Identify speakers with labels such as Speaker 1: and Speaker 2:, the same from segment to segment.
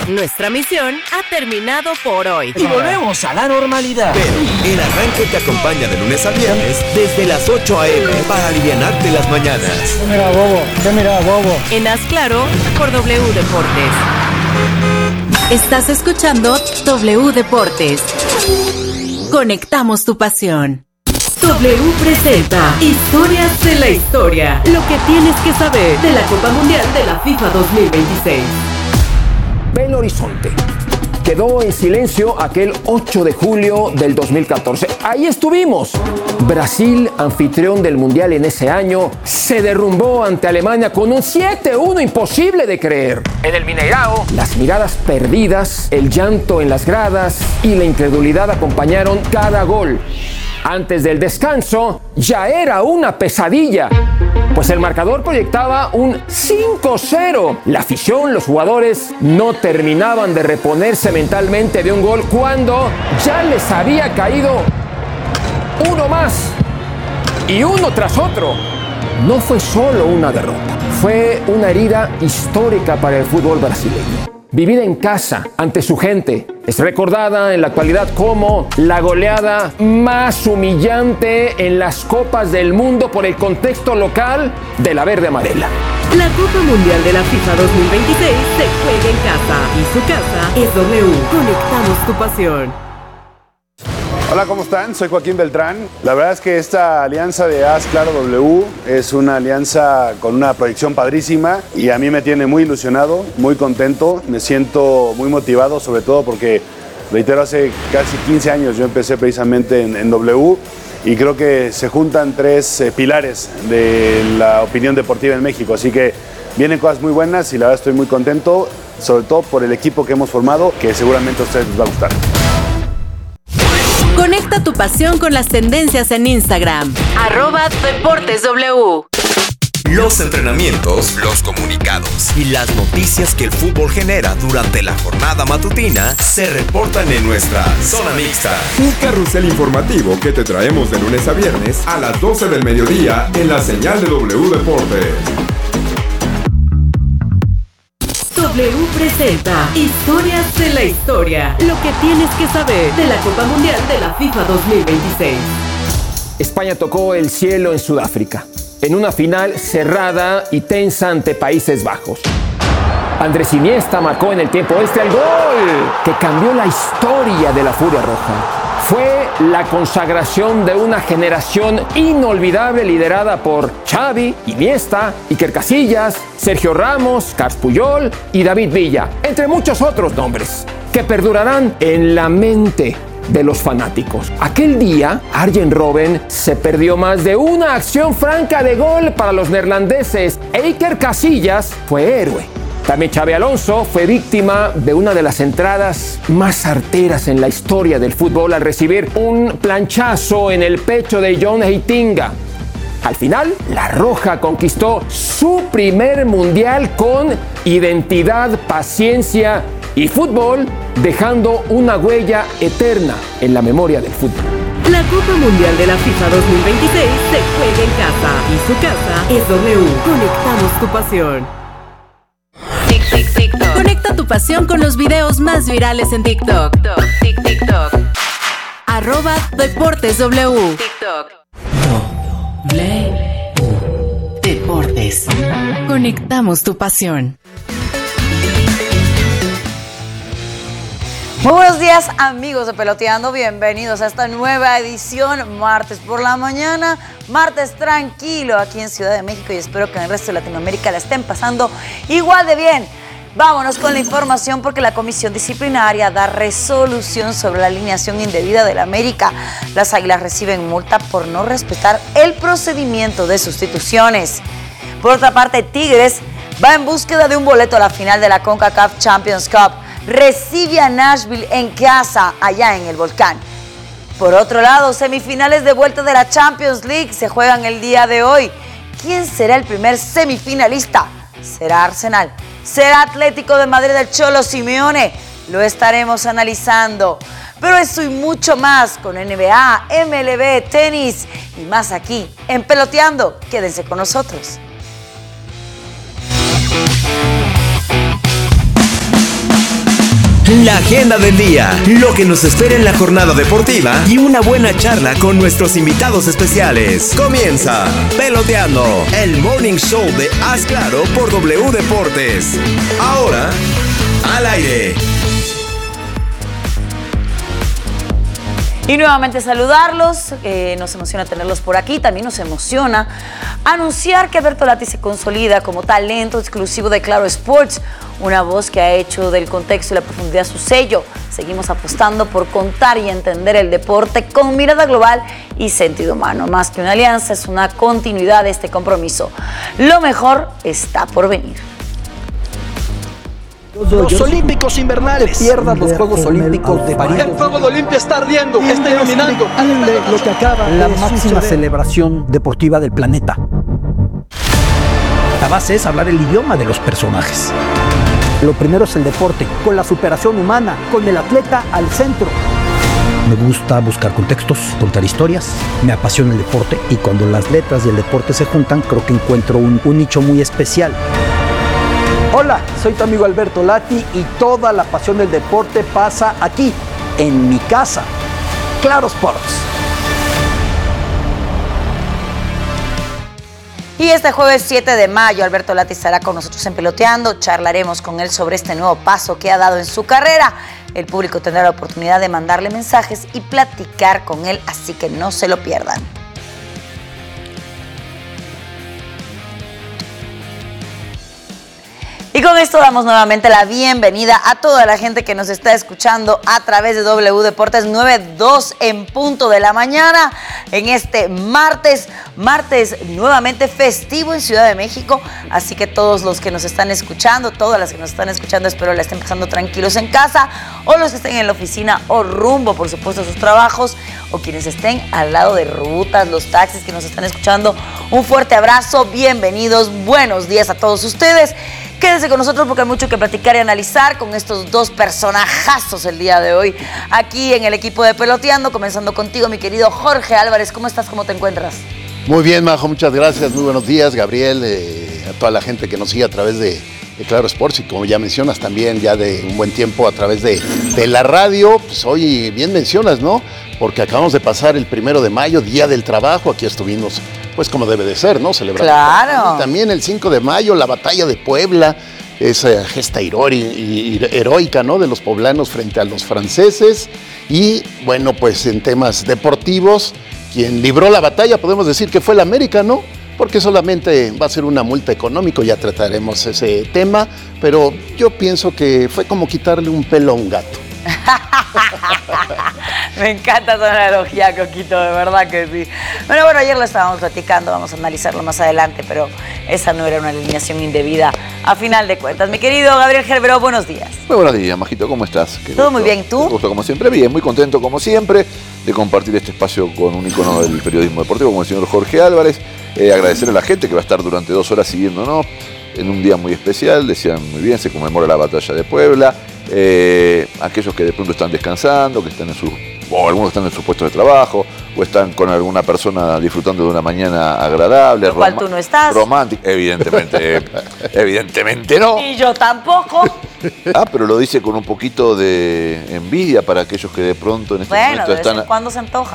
Speaker 1: Nuestra misión ha terminado por hoy.
Speaker 2: Y volvemos a la normalidad.
Speaker 3: Pero el arranque te acompaña de lunes a viernes desde las 8 a.m. para alivianarte las mañanas.
Speaker 4: Mira, bobo.
Speaker 1: En Haz Claro por W Deportes. Estás escuchando W Deportes. Conectamos tu pasión. W presenta Historias de la Historia. Lo que tienes que saber de la Copa Mundial de la FIFA 2026.
Speaker 5: Belo Horizonte. Quedó en silencio aquel 8 de julio del 2014. Ahí estuvimos. Brasil, anfitrión del Mundial en ese año, se derrumbó ante Alemania con un 7-1 imposible de creer. En el Mineirao, las miradas perdidas, el llanto en las gradas y la incredulidad acompañaron cada gol. Antes del descanso, ya era una pesadilla, pues el marcador proyectaba un 5-0. La afición, los jugadores, no terminaban de reponerse mentalmente de un gol cuando ya les había caído uno más y uno tras otro. No fue solo una derrota, fue una herida histórica para el fútbol brasileño. Vivida en casa, ante su gente, es recordada en la actualidad como la goleada más humillante en las Copas del Mundo por el contexto local de la verde amarela.
Speaker 1: La Copa Mundial de la FIFA 2026 se juega en casa y su casa es W. Conectamos tu pasión.
Speaker 6: Hola, ¿cómo están? Soy Joaquín Beltrán. La verdad es que esta alianza de Haz Claro W es una alianza con una proyección padrísima y a mí me tiene muy ilusionado, muy contento, me siento muy motivado, sobre todo porque, reitero, hace casi 15 años yo empecé precisamente en W y creo que se juntan tres pilares de la opinión deportiva en México, así que vienen cosas muy buenas y la verdad estoy muy contento, sobre todo por el equipo que hemos formado, que seguramente a ustedes les va a gustar.
Speaker 1: Conecta tu pasión con las tendencias en Instagram. @DeportesW.
Speaker 3: Los entrenamientos, los comunicados y las noticias que el fútbol genera durante la jornada matutina se reportan en nuestra Zona Mixta.
Speaker 7: Un carrusel informativo que te traemos de lunes a viernes a las 12 del mediodía en la señal de W Deportes.
Speaker 1: W presenta Historias de la Historia. Lo que tienes que saber de la Copa Mundial de la FIFA 2026.
Speaker 5: España tocó el cielo en Sudáfrica, en una final cerrada y tensa ante Países Bajos. Andrés Iniesta marcó en el tiempo extra el gol que cambió la historia de la Furia Roja. Fue la consagración de una generación inolvidable liderada por Xavi, Iniesta, Iker Casillas, Sergio Ramos, Carles Puyol y David Villa, entre muchos otros nombres, que perdurarán en la mente de los fanáticos. Aquel día, Arjen Robben se perdió más de una acción franca de gol para los neerlandeses e Iker Casillas fue héroe. También Xabi Alonso fue víctima de una de las entradas más arteras en la historia del fútbol al recibir un planchazo en el pecho de John Heitinga. Al final, la Roja conquistó su primer mundial con identidad, paciencia y fútbol, dejando una huella eterna en la memoria del fútbol.
Speaker 1: La Copa Mundial de la FIFA 2026 se juega en casa y su casa es W. Conectamos tu pasión. TikTok. Conecta tu pasión con los videos más virales en TikTok. TikTok. @DeportesW. TikTok. Deportes. Conectamos tu pasión.
Speaker 8: Muy buenos días, amigos de Peloteando, bienvenidos a esta nueva edición, martes por la mañana, martes tranquilo aquí en Ciudad de México y espero que en el resto de Latinoamérica la estén pasando igual de bien. Vámonos con la información porque la Comisión Disciplinaria da resolución sobre la alineación indebida del América. Las Águilas reciben multa por no respetar el procedimiento de sustituciones. Por otra parte, Tigres va en búsqueda de un boleto a la final de la CONCACAF Champions Cup. Recibe a Nashville en casa, allá en el Volcán. Por otro lado, semifinales de vuelta de la Champions League se juegan el día de hoy. ¿Quién será el primer semifinalista? ¿Será Arsenal? ¿Será Atlético de Madrid del Cholo Simeone? Lo estaremos analizando. Pero eso y mucho más con NBA, MLB, tenis y más aquí en Peloteando. Quédense con nosotros.
Speaker 3: la agenda del día, lo que nos espera en la jornada deportiva y una buena charla con nuestros invitados especiales. Comienza Peloteando, el morning show de Haz Claro por W Deportes. Ahora, al aire.
Speaker 8: Y nuevamente saludarlos, nos emociona tenerlos por aquí, también nos emociona anunciar que Bertolatti se consolida como talento exclusivo de Claro Sports, una voz que ha hecho del contexto y la profundidad su sello. Seguimos apostando por contar y entender el deporte con mirada global y sentido humano. Más que una alianza, es una continuidad de este compromiso. Lo mejor está por venir.
Speaker 2: Los Olímpicos Invernales.
Speaker 9: Pierdas los Juegos Olímpicos de París.
Speaker 2: El fuego de Olimpia está ardiendo, está iluminando.
Speaker 9: Lo que acaba la máxima celebración deportiva del planeta. La base es hablar el idioma de los personajes. Lo primero es el deporte, con la superación humana, con el atleta al centro. Me gusta buscar contextos, contar historias, me apasiona el deporte y cuando las letras y el deporte se juntan, creo que encuentro un nicho muy especial. Hola, soy tu amigo Alberto Lati y toda la pasión del deporte pasa aquí, en mi casa. Claro Sports.
Speaker 8: Y este jueves 7 de mayo, Alberto Lati estará con nosotros en Peloteando. Charlaremos con él sobre este nuevo paso que ha dado en su carrera. El público tendrá la oportunidad de mandarle mensajes y platicar con él, así que no se lo pierdan. Y con esto damos nuevamente la bienvenida a toda la gente que nos está escuchando a través de W Deportes 9:02 en punto de la mañana en este martes nuevamente festivo en Ciudad de México, así que todos los que nos están escuchando, todas las que nos están escuchando, espero la estén pasando tranquilos en casa, o los que estén en la oficina o rumbo, por supuesto, a sus trabajos, o quienes estén al lado de rutas, los taxis que nos están escuchando, un fuerte abrazo, bienvenidos, buenos días a todos ustedes. Quédense con nosotros porque hay mucho que platicar y analizar con estos dos personajazos el día de hoy aquí en el equipo de Peloteando, comenzando contigo, mi querido Jorge Álvarez. ¿Cómo estás? ¿Cómo te encuentras?
Speaker 10: Muy bien, Majo, muchas gracias. Muy buenos días, Gabriel, a toda la gente que nos sigue a través de Claro Sports y como ya mencionas también ya de un buen tiempo a través de la radio. Pues hoy bien mencionas, ¿no? Porque acabamos de pasar el 1 de mayo, Día del Trabajo. Aquí estuvimos, pues como debe de ser, ¿no? Celebrando.
Speaker 8: Claro.
Speaker 10: Y también el 5 de mayo, la batalla de Puebla, esa gesta heroica, ¿no? De los poblanos frente a los franceses. Y bueno, pues en temas deportivos, quien libró la batalla, podemos decir que fue el América, ¿no? Porque solamente va a ser una multa económica, ya trataremos ese tema, pero yo pienso que fue como quitarle un pelo a un gato.
Speaker 8: Me encanta tu analogía, Coquito, de verdad que sí. Bueno, ayer lo estábamos platicando, vamos a analizarlo más adelante, pero esa no era una alineación indebida a final de cuentas. Mi querido Gabriel Gerbero, buenos días.
Speaker 11: Muy buenos días, Majito, ¿cómo estás?
Speaker 8: Todo muy bien, ¿tú?
Speaker 11: Me gusta como siempre, bien, muy contento como siempre de compartir este espacio con un ícono del periodismo deportivo como el señor Jorge Álvarez. Agradecer a la gente que va a estar durante 2 horas siguiéndonos en un día muy especial, decían muy bien, se conmemora la batalla de Puebla. Aquellos que de pronto están descansando, que están o algunos están en sus puestos de trabajo, o están con alguna persona disfrutando de una mañana agradable.
Speaker 8: Lo cual tú no estás.
Speaker 11: Romántica, evidentemente, evidentemente no.
Speaker 8: Y yo tampoco.
Speaker 11: Pero lo dice con un poquito de envidia para aquellos que de pronto en este momento están...
Speaker 8: Bueno, ¿cuándo se antoja?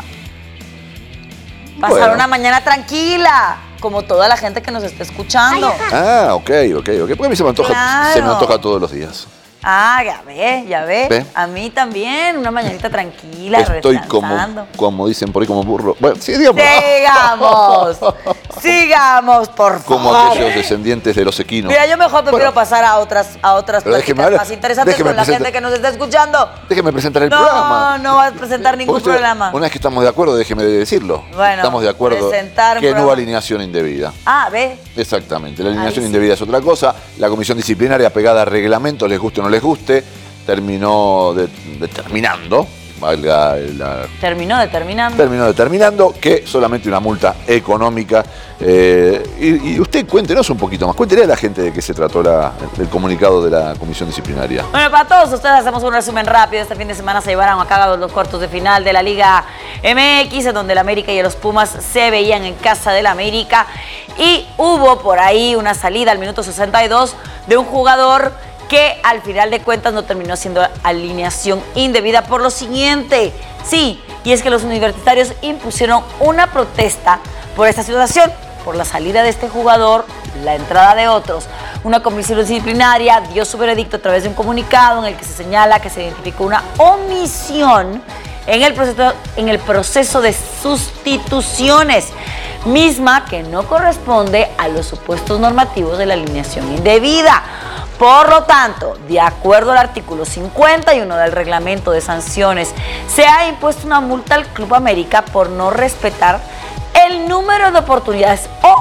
Speaker 8: Pasar una mañana tranquila, como toda la gente que nos está escuchando.
Speaker 11: Ok. Porque a mí se me antoja todos los días.
Speaker 8: Ya ve. A mí también, una mañanita tranquila,
Speaker 11: estoy como dicen por ahí, como burro. Bueno, sí, digamos. Sigamos, por favor. Como aquellos descendientes de los equinos.
Speaker 8: Mira, yo mejor prefiero pasar a otras pláticas más interesantes con la gente que nos está escuchando.
Speaker 11: Déjeme presentar el programa.
Speaker 8: No vas a presentar ningún programa.
Speaker 11: Una vez que estamos de acuerdo, déjeme decirlo.
Speaker 8: Bueno,
Speaker 11: estamos de acuerdo que no hubo alineación indebida.
Speaker 8: Ve.
Speaker 11: Exactamente, la alineación indebida es otra cosa. La comisión disciplinaria pegada a reglamento, les guste o no les guste, terminó determinando,
Speaker 8: Terminó
Speaker 11: determinando que solamente una multa económica. Y usted cuéntenos un poquito más, cuéntele a la gente de qué se trató el comunicado de la comisión disciplinaria.
Speaker 8: Bueno, para todos ustedes hacemos un resumen rápido. Este fin de semana se llevaron a cabo los cuartos de final de la Liga MX, en donde el América y los Pumas se veían en casa del América. Y hubo por ahí una salida al minuto 62 de un jugador que al final de cuentas no terminó siendo alineación indebida por lo siguiente. Sí, y es que los universitarios impusieron una protesta por esta situación, por la salida de este jugador, la entrada de otros. Una comisión disciplinaria dio su veredicto a través de un comunicado en el que se señala que se identificó una omisión en el proceso de sustituciones, misma que no corresponde a los supuestos normativos de la alineación indebida. Por lo tanto, de acuerdo al artículo 51 del reglamento de sanciones, se ha impuesto una multa al Club América por no respetar el número de oportunidades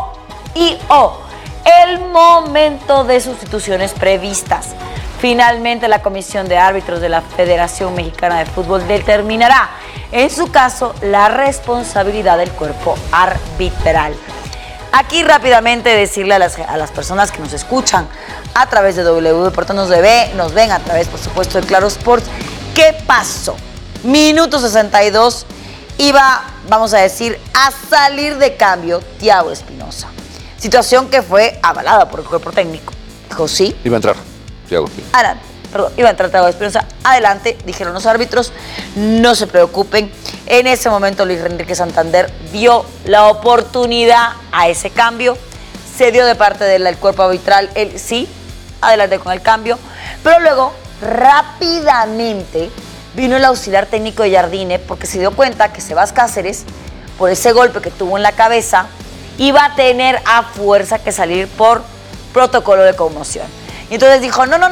Speaker 8: o el momento de sustituciones previstas. Finalmente, la Comisión de Árbitros de la Federación Mexicana de Fútbol determinará, en su caso, la responsabilidad del cuerpo arbitral. Aquí rápidamente decirle a las personas que nos escuchan a través de W Deportes, nos ven a través, por supuesto, de Claro Sports, ¿qué pasó? Minuto 62, iba, vamos a decir, a salir de cambio Thiago Espinosa. Situación que fue avalada por el cuerpo técnico. Dijo sí.
Speaker 11: Iba a entrar Thiago Espinosa.
Speaker 8: Adelante. Perdón, iba a entrar Thiago Espinosa. Adelante, dijeron los árbitros, no se preocupen. En ese momento Luis Enrique Santander dio la oportunidad a ese cambio. Se dio de parte del cuerpo arbitral el sí, adelante con el cambio. Pero luego, rápidamente, vino el auxiliar técnico de Jardine porque se dio cuenta que Sebas Cáceres, por ese golpe que tuvo en la cabeza, iba a tener a fuerza que salir por protocolo de conmoción. Y entonces dijo, no,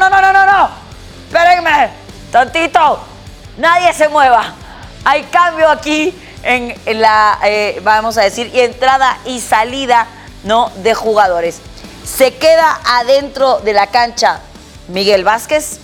Speaker 8: espérenme, tantito, nadie se mueva. Hay cambio aquí en la, vamos a decir, y entrada y salida, ¿no?, de jugadores. Se queda adentro de la cancha Miguel Vázquez,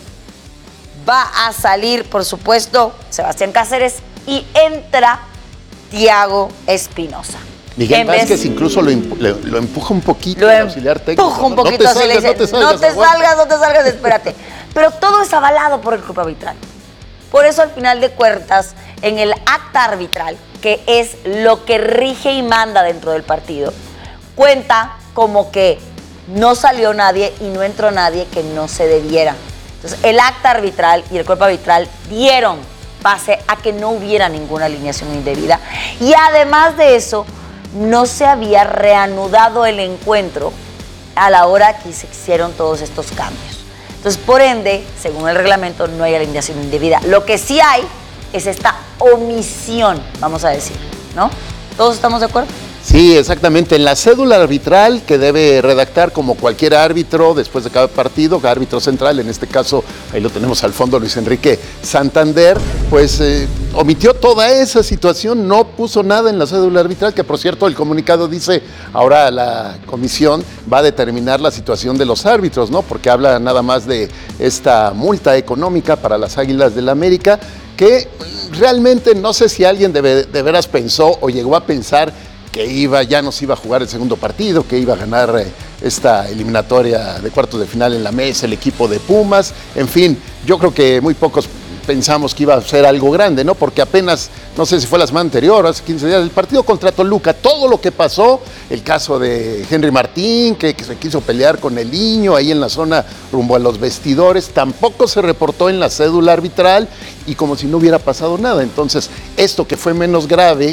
Speaker 8: va a salir, por supuesto, Sebastián Cáceres y entra Thiago Espinosa.
Speaker 10: Miguel Vázquez incluso lo empuja un poquito al auxiliar técnico.
Speaker 8: Empuja un poquito, no te salgas, espérate. Pero todo es avalado por el club arbitral. Por eso, al final de cuentas, en el acta arbitral, que es lo que rige y manda dentro del partido, cuenta como que no salió nadie y no entró nadie que no se debiera. Entonces, el acta arbitral y el cuerpo arbitral dieron pase a que no hubiera ninguna alineación indebida. Y además de eso, no se había reanudado el encuentro a la hora que se hicieron todos estos cambios. Entonces, por ende, según el reglamento, no hay alineación indebida. Lo que sí hay es esta omisión, vamos a decir, ¿no? ¿Todos estamos de acuerdo?
Speaker 10: Sí, exactamente. En la cédula arbitral que debe redactar como cualquier árbitro después de cada partido, árbitro central, en este caso, ahí lo tenemos al fondo, Luis Enrique Santander, pues omitió toda esa situación, no puso nada en la cédula arbitral, que por cierto el comunicado dice, ahora la comisión va a determinar la situación de los árbitros, ¿no? Porque habla nada más de esta multa económica para las Águilas del América, que realmente no sé si alguien de veras pensó o llegó a pensar que ya no se iba a jugar el segundo partido, que iba a ganar esta eliminatoria de cuartos de final en la mesa el equipo de Pumas. En fin, yo creo que muy pocos pensamos que iba a ser algo grande, ¿no? Porque apenas, no sé si fue la semana anterior, hace 15 días, el partido contra Toluca, todo lo que pasó, el caso de Henry Martín, que se quiso pelear con el niño ahí en la zona rumbo a los vestidores, tampoco se reportó en la cédula arbitral y como si no hubiera pasado nada. Entonces, esto que fue menos grave,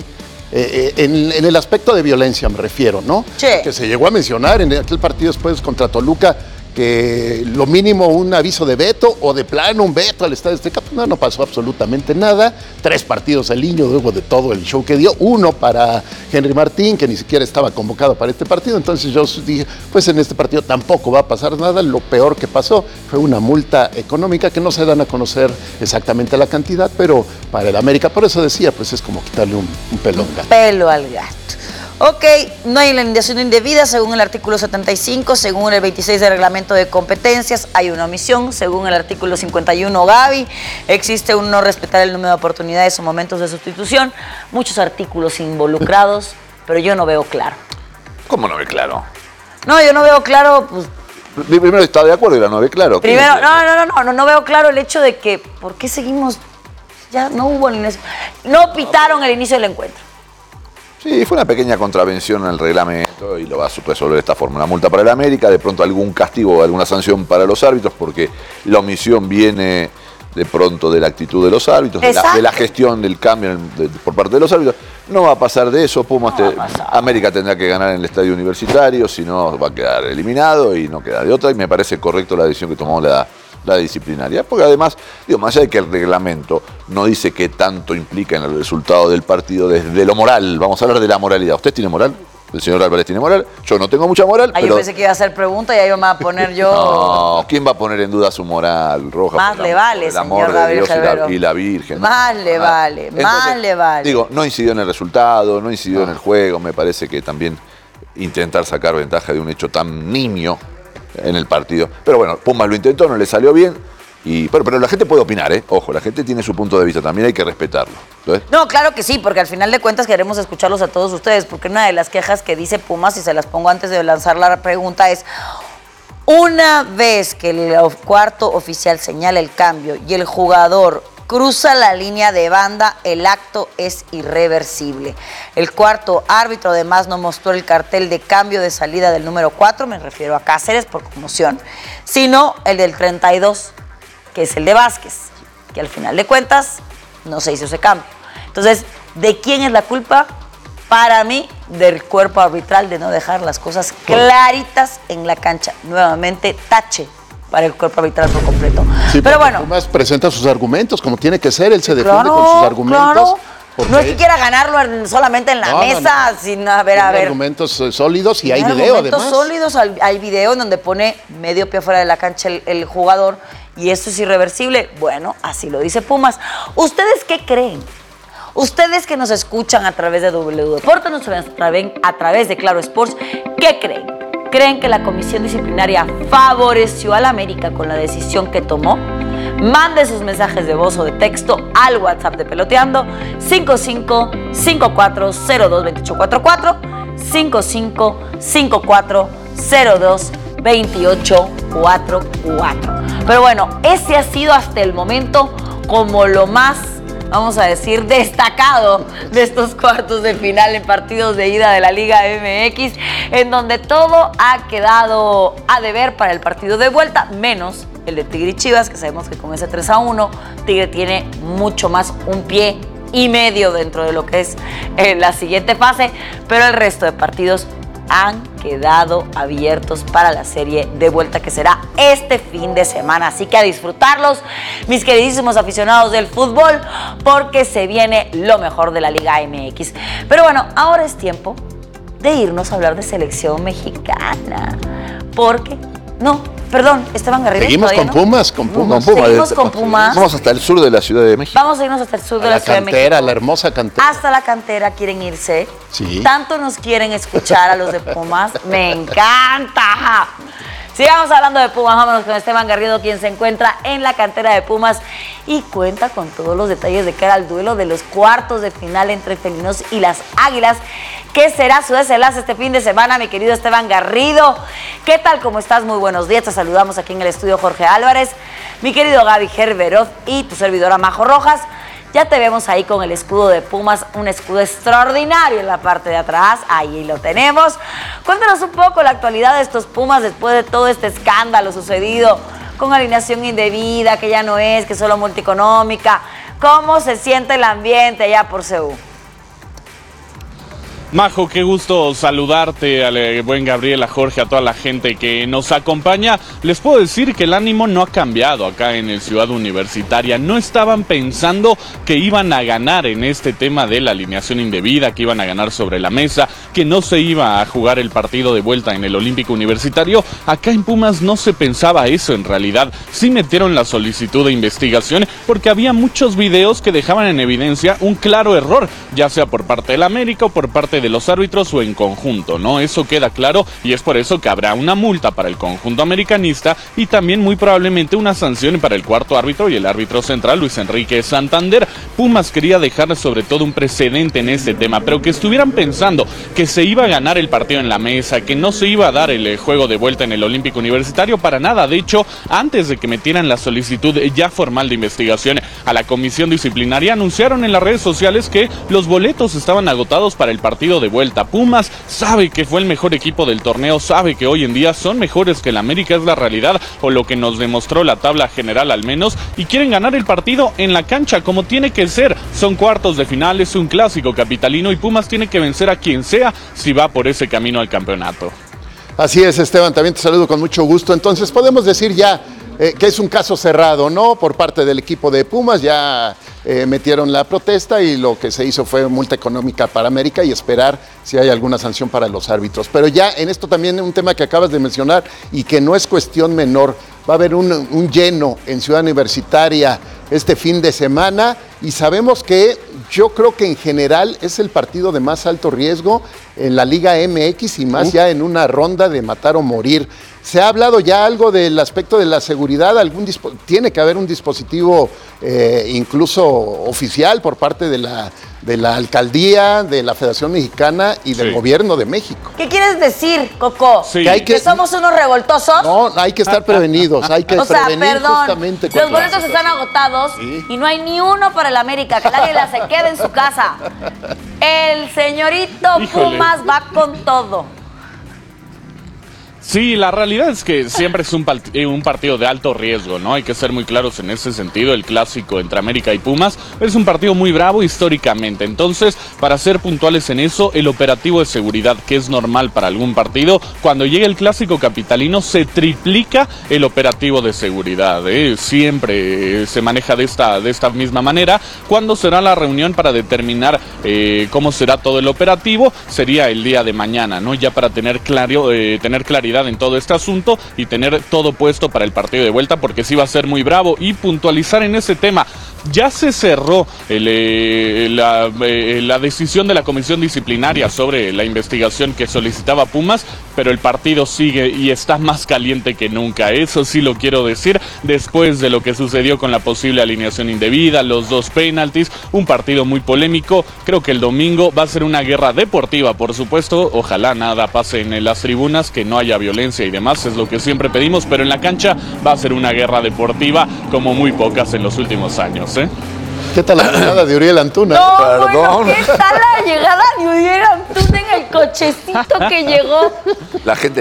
Speaker 10: en el aspecto de violencia me refiero, ¿no?
Speaker 8: Sí.
Speaker 10: Que se llegó a mencionar en aquel partido después contra Toluca, que lo mínimo un aviso de veto o de plano un veto al Estadio Azteca, pues no pasó absolutamente nada. 3 partidos al niño luego de todo el show que dio, 1 para Henry Martín, que ni siquiera estaba convocado para este partido. Entonces yo dije, pues en este partido tampoco va a pasar nada. Lo peor que pasó fue una multa económica que no se dan a conocer exactamente la cantidad, pero para el América, por eso decía, pues es como quitarle un pelo al gato.
Speaker 8: Pelo al gato. Ok, no hay alineación indebida según el artículo 75, según el 26 del reglamento de competencias hay una omisión, según el artículo 51 Gaby, existe un no respetar el número de oportunidades o momentos de sustitución, muchos artículos involucrados, pero yo no veo claro.
Speaker 11: ¿Cómo no ve claro?
Speaker 8: No, yo no veo claro, pues...
Speaker 11: Primero está de acuerdo y la no ve claro.
Speaker 8: Primero, no veo claro el hecho de que, ¿por qué seguimos? Ya no hubo alineación, no pitaron el inicio del encuentro.
Speaker 11: Sí, fue una pequeña contravención al reglamento y lo va a resolver de esta forma. Una multa para el América, de pronto algún castigo o alguna sanción para los árbitros, porque la omisión viene de pronto de la actitud de los árbitros, de la gestión del cambio por parte de los árbitros. No va a pasar de eso, América tendrá que ganar en el estadio universitario, si no va a quedar eliminado y no queda de otra, y me parece correcto la decisión que tomó la disciplinaria, porque además, más allá de que el reglamento no dice qué tanto implica en el resultado del partido desde lo moral, vamos a hablar de la moralidad. ¿Usted tiene moral? El señor Álvarez tiene moral, yo no tengo mucha moral.
Speaker 8: Pero... Yo pensé que iba a hacer pregunta y ahí me va a poner yo...
Speaker 11: No, ¿quién va a poner en duda su moral, Roja?
Speaker 8: Más le vale,
Speaker 11: el amor de Dios y la Virgen.
Speaker 8: Más le vale, más le vale.
Speaker 11: Digo, no incidió en el resultado, no incidió en el juego, me parece que también intentar sacar ventaja de un hecho tan nimio en el partido. Pero bueno, Pumas lo intentó, no le salió bien. Pero la gente puede opinar, ¿eh? Ojo, la gente tiene su punto de vista, también hay que respetarlo. ¿Entonces?
Speaker 8: No, claro que sí, porque al final de cuentas queremos escucharlos a todos ustedes, porque una de las quejas que dice Pumas, y se las pongo antes de lanzar la pregunta, es: una vez que el cuarto oficial señala el cambio y el jugador cruza la línea de banda, el acto es irreversible. El cuarto árbitro además no mostró el cartel de cambio de salida del número 4, me refiero a Cáceres por conmoción, sino el del 32, que es el de Vázquez, que al final de cuentas no se hizo ese cambio. Entonces, ¿de quién es la culpa? Para mí, del cuerpo arbitral, de no dejar las cosas claritas en la cancha. Nuevamente, tache para el cuerpo arbitral por completo.
Speaker 10: Sí,
Speaker 8: pero bueno.
Speaker 10: Pumas presenta sus argumentos, como tiene que ser, él se defiende con sus argumentos.
Speaker 8: Claro. No es que quiera ganarlo solamente en la mesa, sin a ver.
Speaker 10: Argumentos sólidos y hay video además.
Speaker 8: Argumentos sólidos, hay video en donde pone medio pie fuera de la cancha el jugador y esto es irreversible. Bueno, así lo dice Pumas. ¿Ustedes qué creen? Ustedes que nos escuchan a través de W Deportes, nos ven a través de Claro Sports, ¿qué creen? ¿Creen que la comisión disciplinaria favoreció al América con la decisión que tomó? Mande sus mensajes de voz o de texto al WhatsApp de Peloteando 5554022844 5554022844. Pero bueno, ese ha sido hasta el momento como lo más, vamos a decir, destacado de estos cuartos de final en partidos de ida de la Liga MX, en donde todo ha quedado a deber para el partido de vuelta, menos el de Tigre y Chivas, que sabemos que con ese 3-1, Tigre tiene mucho más, un pie y medio dentro de lo que es la siguiente fase, pero el resto de partidos han quedado abiertos para la serie de vuelta que será este fin de semana. Así que a disfrutarlos, mis queridísimos aficionados del fútbol, porque se viene lo mejor de la Liga MX. Pero bueno, ahora es tiempo de irnos a hablar de selección mexicana. Porque, Esteban Garrido.
Speaker 10: Seguimos con Pumas,
Speaker 8: Seguimos con Pumas.
Speaker 11: Vamos hasta el sur de la Ciudad de México.
Speaker 8: Vamos a irnos hasta el sur de la Ciudad de México.
Speaker 10: La hermosa cantera.
Speaker 8: Hasta la cantera quieren irse.
Speaker 10: Sí.
Speaker 8: Tanto nos quieren escuchar a los de Pumas. ¡Me encanta! Sigamos hablando de Pumas, vámonos con Esteban Garrido, quien se encuentra en la cantera de Pumas y cuenta con todos los detalles de cara al duelo de los cuartos de final entre felinos y las águilas, que será su desenlace este fin de semana, mi querido Esteban Garrido. ¿Qué tal? ¿Cómo estás? Muy buenos días, te saludamos aquí en el estudio Jorge Álvarez, mi querido Gaby Gerberov y tu servidora Majo Rojas. Ya te vemos ahí con el escudo de Pumas, un escudo extraordinario en la parte de atrás, ahí lo tenemos. Cuéntanos un poco la actualidad de estos Pumas después de todo este escándalo sucedido con alineación indebida, que ya no es, que solo multieconómica. ¿Cómo se siente el ambiente allá por Seúl?
Speaker 12: Majo, qué gusto saludarte, al buen Gabriel, a Jorge, a toda la gente que nos acompaña. Les puedo decir que el ánimo no ha cambiado acá en el Ciudad Universitaria. No estaban pensando que iban a ganar en este tema de la alineación indebida, que iban a ganar sobre la mesa, que no se iba a jugar el partido de vuelta en el Olímpico Universitario. Acá en Pumas no se pensaba eso en realidad. Sí metieron la solicitud de investigación porque había muchos videos que dejaban en evidencia un claro error, ya sea por parte del América o por parte de los árbitros o en conjunto, ¿no? Eso queda claro y es por eso que habrá una multa para el conjunto americanista y también muy probablemente una sanción para el cuarto árbitro y el árbitro central, Luis Enrique Santander. Pumas quería dejar sobre todo un precedente en este tema, pero que estuvieran pensando que se iba a ganar el partido en la mesa, que no se iba a dar el juego de vuelta en el Olímpico Universitario, para nada. De hecho, antes de que metieran la solicitud ya formal de investigación a la comisión disciplinaria, anunciaron en las redes sociales que los boletos estaban agotados para el partido partido de vuelta. Pumas sabe que fue el mejor equipo del torneo, sabe que hoy en día son mejores que el América, es la realidad, o lo que nos demostró la tabla general al menos, y quieren ganar el partido en la cancha como tiene que ser. Son cuartos de final, es un clásico capitalino y Pumas tiene que vencer a quien sea si va por ese camino al campeonato.
Speaker 10: Así es, Esteban, también te saludo con mucho gusto. Entonces podemos decir ya que es un caso cerrado, ¿no? Por parte del equipo de Pumas, ya metieron la protesta y lo que se hizo fue multa económica para América y esperar si hay alguna sanción para los árbitros. Pero ya en esto también un tema que acabas de mencionar y que no es cuestión menor, va a haber un lleno en Ciudad Universitaria este fin de semana y sabemos que yo creo que en general es el partido de más alto riesgo en la Liga MX y más ya en una ronda de matar o morir. ¿Se ha hablado ya algo del aspecto de la seguridad? ¿Tiene que haber un dispositivo incluso oficial por parte de la alcaldía, de la Federación Mexicana y del gobierno de México?
Speaker 8: ¿Qué quieres decir, Coco?
Speaker 12: Sí.
Speaker 8: ¿Que somos unos revoltosos?
Speaker 10: No, hay que estar prevenidos, hay que prevenir justamente.
Speaker 8: Los boletos están agotados y no hay ni uno para el América, que el Águila se quede en su casa. El señorito Pumas va con todo.
Speaker 12: Sí, la realidad es que siempre es un partido de alto riesgo, ¿no? Hay que ser muy claros en ese sentido. El clásico entre América y Pumas es un partido muy bravo históricamente. Entonces, para ser puntuales en eso, el operativo de seguridad, que es normal para algún partido, cuando llegue el clásico capitalino se triplica el operativo de seguridad, ¿eh? Siempre se maneja de esta misma manera. ¿Cuándo será la reunión para determinar cómo será todo el operativo? Sería el día de mañana, ¿no? Ya para tener claridad en todo este asunto y tener todo puesto para el partido de vuelta, porque sí va a ser muy bravo. Y puntualizar en ese tema, ya se cerró la decisión de la comisión disciplinaria sobre la investigación que solicitaba Pumas, pero el partido sigue y está más caliente que nunca. Eso sí lo quiero decir, después de lo que sucedió con la posible alineación indebida, los 2 penaltis, un partido muy polémico. Creo que el domingo va a ser una guerra deportiva, por supuesto. Ojalá nada pase en las tribunas, que no haya violencia y demás, es lo que siempre pedimos, pero en la cancha va a ser una guerra deportiva como muy pocas en los últimos años, ¿eh?
Speaker 10: ¿Qué tal la llegada de Uriel Antuna?
Speaker 8: No, perdón. Bueno, ¿qué tal la llegada de Uriel Antuna en el cochecito que llegó?
Speaker 11: La gente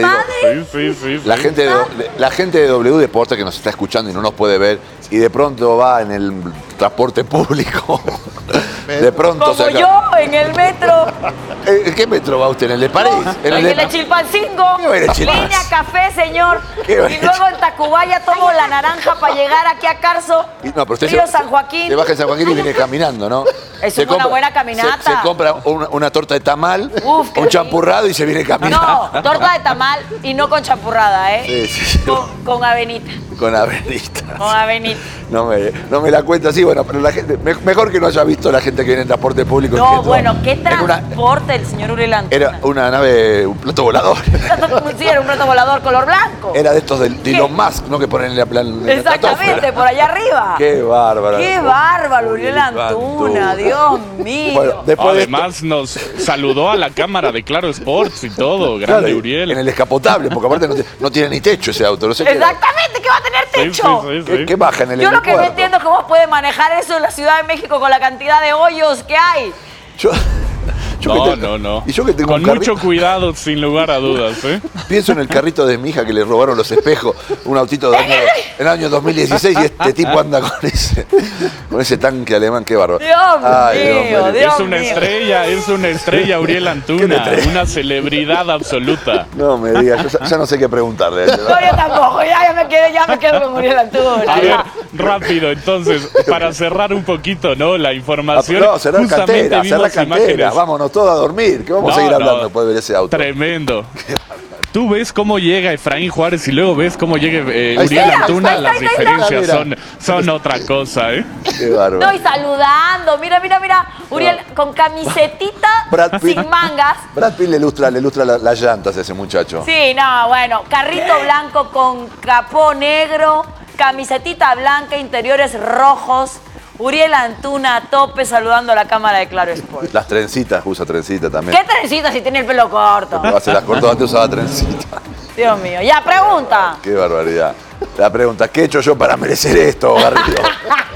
Speaker 11: la gente de W Deportes que nos está escuchando y no nos puede ver y de pronto va en el transporte público. De pronto
Speaker 8: como yo en el metro.
Speaker 11: ¿En qué metro va usted? ¿En el de París?
Speaker 8: En el de Chilpancingo. Línea café, señor. Y luego en Tacubaya tomo la naranja para llegar aquí a Carso.
Speaker 11: No, pero
Speaker 8: Río San Joaquín.
Speaker 11: Se baja en San Joaquín y viene caminando, ¿no?
Speaker 8: Es una buena caminata.
Speaker 11: Se compra una torta de tamal, un champurrado y se viene caminando.
Speaker 8: No, torta de tamal y no con champurrada, ¿eh?
Speaker 11: Sí.
Speaker 8: Con avenita.
Speaker 11: Con avenita.
Speaker 8: Con avenita.
Speaker 11: No me la cuento así, bueno, pero la gente, mejor que no haya visto la gente que viene en transporte público.
Speaker 8: No, bueno, ¿qué transporte el señor Uriel Antuna?
Speaker 11: Era una nave, un plato volador.
Speaker 8: Sí, era un plato volador color blanco.
Speaker 11: Era de estos de Elon Musk, ¿no? Que ponen en la plan.
Speaker 8: Exactamente, por allá arriba.
Speaker 11: Qué bárbaro.
Speaker 8: Qué bárbaro, Uriel Antuna, Dios mío.
Speaker 12: Bueno, además nos saludó a la cámara de Claro Sports y todo, grande
Speaker 11: claro,
Speaker 12: Uriel.
Speaker 11: En el descapotable, porque aparte no tiene ni techo ese auto. No sé
Speaker 8: exactamente, ¿qué va a tener techo?
Speaker 11: Sí. ¿Qué baja en el
Speaker 8: Yo lo que no entiendo es cómo puede manejar eso en la Ciudad de México con la cantidad de hoyos que hay.
Speaker 12: No.
Speaker 11: Y yo que tengo
Speaker 12: con mucho cuidado, sin lugar a dudas, ¿eh?
Speaker 11: Pienso en el carrito de mi hija que le robaron los espejos, un autito de en el año 2016 y este tipo anda con ese tanque alemán, qué bárbaro.
Speaker 8: Dios mío.
Speaker 12: Es una estrella Uriel Antuna, una celebridad absoluta.
Speaker 11: No me digas, ya no sé qué preguntarle.
Speaker 8: No, yo tampoco, ya me quedo con Uriel Antuna.
Speaker 12: A ver, rápido, entonces, para cerrar un poquito, ¿no? La información.
Speaker 11: No, cerrar cantera, vámonos todos a dormir, que vamos a seguir hablando después de ver ese auto.
Speaker 12: Tremendo. Tú ves cómo llega Efraín Juárez y luego ves cómo llega Uriel Antuna, las diferencias son otra cosa, ¿eh?
Speaker 11: Qué bárbaro.
Speaker 8: No, y saludando, mira, Uriel con camisetita sin mangas.
Speaker 11: Brad Pitt le ilustra las llantas a ese muchacho.
Speaker 8: Sí, no, bueno, carrito blanco con capó negro, camisetita blanca, interiores rojos. Uriel Antuna a tope saludando a la cámara de Claro Sport.
Speaker 11: Las trencitas, usa trencita también.
Speaker 8: ¿Qué trencita si tiene el pelo corto?
Speaker 11: Se las cortó, antes usaba trencita.
Speaker 8: Dios mío. Ya, pregunta.
Speaker 11: Qué barbaridad. La pregunta, ¿qué he hecho yo para merecer esto, Garrido?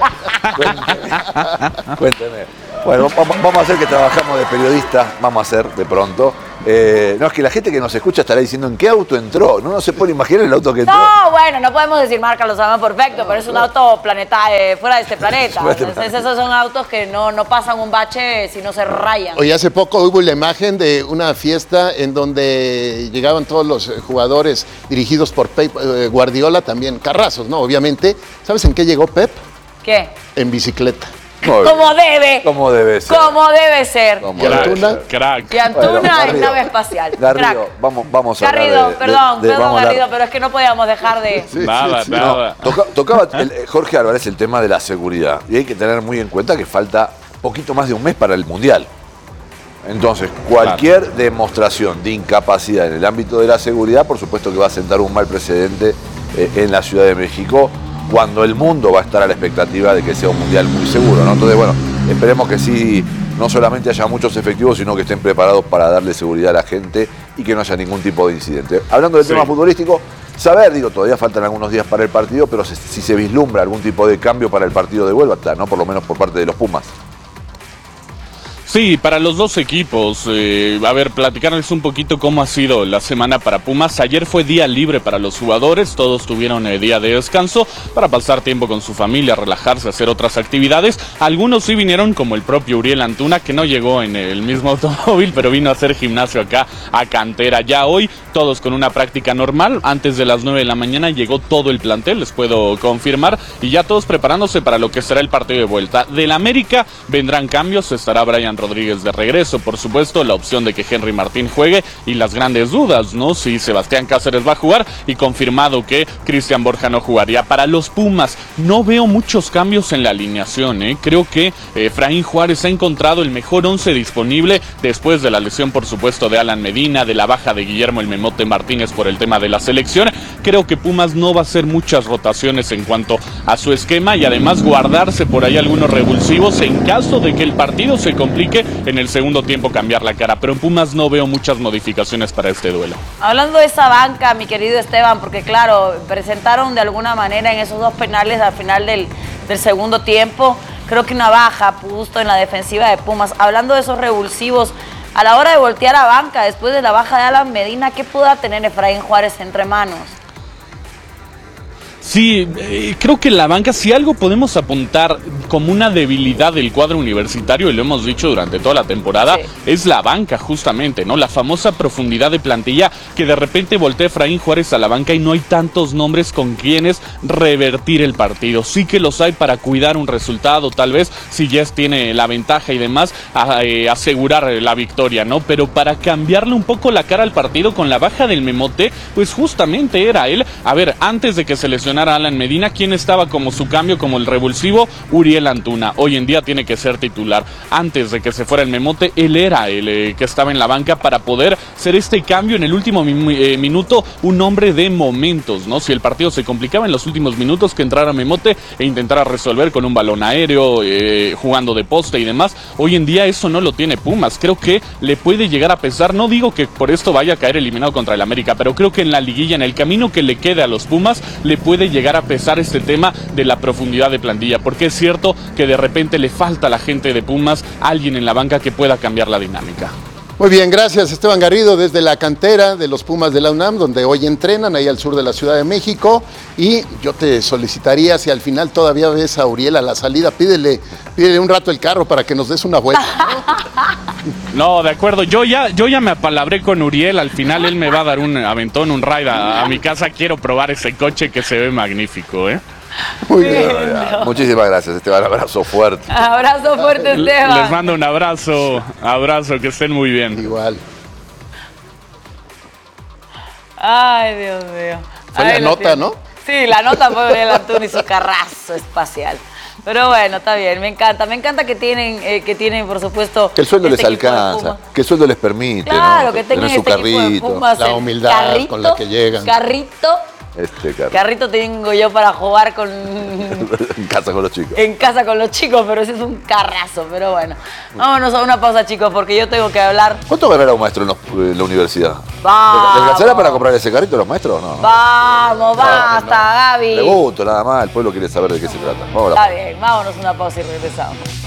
Speaker 11: Cuénteme. Bueno, vamos a hacer que trabajamos de periodistas, vamos a hacer de pronto. No, es que la gente que nos escucha estará diciendo en qué auto entró. No se puede imaginar el auto que entró.
Speaker 8: No, bueno, no podemos decir marca, lo sabemos perfecto, pero es un auto fuera de este planeta. Esos son autos que no pasan un bache si no se rayan.
Speaker 10: Oye, hace poco hubo la imagen de una fiesta en donde llegaban todos los jugadores dirigidos por Pep Guardiola, también carrazos, ¿no? Obviamente. ¿Sabes en qué llegó Pep?
Speaker 8: ¿Qué?
Speaker 10: En bicicleta.
Speaker 8: Como debe.
Speaker 11: Como debe ser.
Speaker 8: Como debe ser.
Speaker 10: ¿Y Antuna?
Speaker 12: Crack.
Speaker 8: Y Antuna en nave espacial.
Speaker 11: Garrido, vamos a
Speaker 8: Garrido,
Speaker 11: hablar
Speaker 8: perdón, Garrido, pero es que no podíamos dejar de...
Speaker 12: Nada.
Speaker 11: No, tocaba Jorge Álvarez el tema de la seguridad. Y hay que tener muy en cuenta que falta poquito más de un mes para el Mundial. Entonces, cualquier demostración de incapacidad en el ámbito de la seguridad, por supuesto que va a sentar un mal precedente en la Ciudad de México, cuando el mundo va a estar a la expectativa de que sea un mundial muy seguro, ¿no? Entonces, bueno, esperemos que sí, no solamente haya muchos efectivos, sino que estén preparados para darle seguridad a la gente y que no haya ningún tipo de incidente. Hablando del tema futbolístico, todavía faltan algunos días para el partido, pero si se vislumbra algún tipo de cambio para el partido de vuelta, ¿no? Por lo menos por parte de los Pumas.
Speaker 12: Sí, para los dos equipos. A ver, platicarles un poquito cómo ha sido la semana para Pumas. Ayer fue día libre para los jugadores, todos tuvieron día de descanso para pasar tiempo con su familia, relajarse, hacer otras actividades. Algunos sí vinieron, como el propio Uriel Antuna, que no llegó en el mismo automóvil, pero vino a hacer gimnasio acá a Cantera. Ya hoy, todos con una práctica normal. Antes de las 9 de la mañana llegó todo el plantel, les puedo confirmar, y ya todos preparándose para lo que será el partido de vuelta. Del América vendrán cambios, estará Brian Rodríguez de regreso, por supuesto, la opción de que Henry Martín juegue y las grandes dudas, ¿no? Si Sebastián Cáceres va a jugar, y confirmado que Cristian Borja no jugaría. Para los Pumas, no veo muchos cambios en la alineación, ¿eh? Creo que Efraín Juárez ha encontrado el mejor 11 disponible después de la lesión, por supuesto, de Alan Medina, de la baja de Guillermo el Memote Martínez por el tema de la selección. Creo que Pumas no va a hacer muchas rotaciones en cuanto a su esquema, y además guardarse por ahí algunos revulsivos en caso de que el partido se complique en el segundo tiempo, cambiar la cara. Pero en Pumas no veo muchas modificaciones para este duelo.
Speaker 8: Hablando de esa banca, mi querido Esteban, porque claro, presentaron de alguna manera en esos dos penales al final del segundo tiempo, creo que una baja justo en la defensiva de Pumas. Hablando de esos revulsivos, a la hora de voltear a banca después de la baja de Alan Medina, ¿qué pueda tener Efraín Juárez entre manos?
Speaker 12: Sí, creo que la banca, si algo podemos apuntar como una debilidad del cuadro universitario, y lo hemos dicho durante toda la temporada, es la banca justamente, ¿no? La famosa profundidad de plantilla, que de repente voltea Efraín Juárez a la banca y no hay tantos nombres con quienes revertir el partido. Sí que los hay para cuidar un resultado, tal vez, si Jess tiene la ventaja y demás, asegurar la victoria, ¿no? Pero para cambiarle un poco la cara al partido con la baja del Memote, pues justamente era él. A ver, antes de que se lesionara Alan Medina, ¿quién estaba como su cambio, como el revulsivo? Uriel Antuna. Hoy en día tiene que ser titular. Antes de que se fuera el Memote, él era el que estaba en la banca para poder hacer este cambio en el último minuto, un hombre de momentos, ¿no? Si el partido se complicaba en los últimos minutos, que entrara Memote e intentara resolver con un balón aéreo, jugando de poste y demás. Hoy en día eso no lo tiene Pumas. Creo que le puede llegar a pesar. No digo que por esto vaya a caer eliminado contra el América, pero creo que en la liguilla, en el camino que le quede a los Pumas, le puede llegar a pesar este tema de la profundidad de plantilla, porque es cierto que de repente le falta a la gente de Pumas alguien en la banca que pueda cambiar la dinámica.
Speaker 10: Muy bien, gracias Esteban Garrido desde la cantera de los Pumas de la UNAM, donde hoy entrenan ahí al sur de la Ciudad de México. Y yo te solicitaría, si al final todavía ves a Uriel a la salida, pídele un rato el carro para que nos des una vuelta, ¿no?
Speaker 12: No, de acuerdo, yo ya me apalabré con Uriel. Al final él me va a dar un aventón, un ride a mi casa. Quiero probar ese coche que se ve magnífico, ¿eh?
Speaker 10: Muy bien.
Speaker 11: Muchísimas gracias, Esteban. Abrazo fuerte.
Speaker 8: Abrazo fuerte, Esteban.
Speaker 12: Les mando un abrazo, que estén muy bien.
Speaker 10: Igual.
Speaker 8: Ay, Dios mío.
Speaker 10: Fue la nota, ¿no?
Speaker 8: Sí, la nota fue Uriel Antuna y su carrazo espacial. Pero bueno, está bien, me encanta que tienen, por supuesto,
Speaker 11: que el sueldo les alcanza, que el sueldo les permite,
Speaker 8: claro,
Speaker 11: ¿no?
Speaker 8: que tengan
Speaker 11: su
Speaker 8: este
Speaker 11: carrito,
Speaker 8: equipo de Pumas,
Speaker 10: la humildad con la que llegan.
Speaker 8: Carrito
Speaker 11: Este carro.
Speaker 8: Carrito tengo yo para jugar con...
Speaker 11: En casa con los chicos.
Speaker 8: En casa con los chicos, pero ese es un carrazo. Pero bueno, vámonos a una pausa, chicos, porque yo tengo que hablar.
Speaker 11: ¿Cuánto ganará un maestro en la universidad?
Speaker 8: Vamos.
Speaker 11: ¿Le alcanzará para comprar ese carrito a los maestros? No.
Speaker 8: Vamos, basta, Gaby.
Speaker 11: Le gusto, nada más. El pueblo quiere saber de qué se trata. Vamos a la
Speaker 8: Está bien, vámonos a una pausa y regresamos.